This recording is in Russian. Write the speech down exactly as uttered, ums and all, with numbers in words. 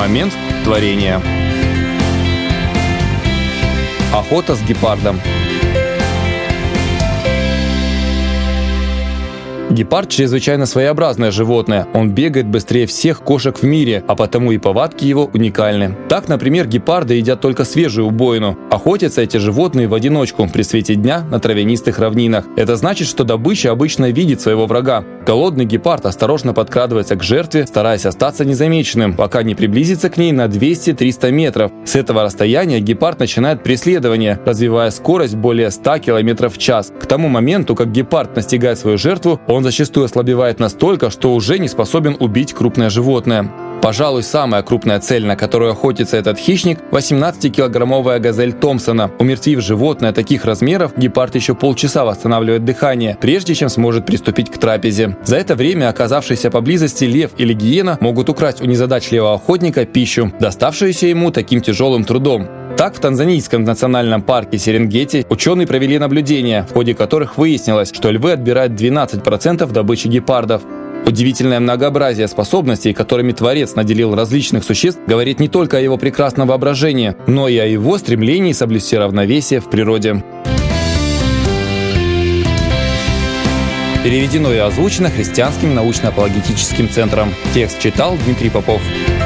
Момент творения. Охота с гепардом. Гепард чрезвычайно своеобразное животное. Он бегает быстрее всех кошек в мире, а потому и повадки его уникальны. Так, например, гепарды едят только свежую убоину. Охотятся эти животные в одиночку при свете дня на травянистых равнинах. Это значит, что добыча обычно видит своего врага. Голодный гепард осторожно подкрадывается к жертве, стараясь остаться незамеченным, пока не приблизится к ней на двести-триста метров. С этого расстояния гепард начинает преследование, развивая скорость более ста километров в час. К тому моменту, как гепард настигает свою жертву, он зачастую ослабевает настолько, что уже не способен убить крупное животное. Пожалуй, самая крупная цель, на которую охотится этот хищник – восемнадцатикилограммовая газель Томпсона. Умертвив животное таких размеров, гепард еще полчаса восстанавливает дыхание, прежде чем сможет приступить к трапезе. За это время оказавшиеся поблизости лев или гиена могут украсть у незадачливого охотника пищу, доставшуюся ему таким тяжелым трудом. Так, в танзанийском национальном парке Серенгети ученые провели наблюдения, в ходе которых выяснилось, что львы отбирают двенадцать процентов добычи гепардов. Удивительное многообразие способностей, которыми Творец наделил различных существ, говорит не только о его прекрасном воображении, но и о его стремлении соблюсти равновесие в природе. Переведено и озвучено Христианским научно-апологетическим центром. Текст читал Дмитрий Попов.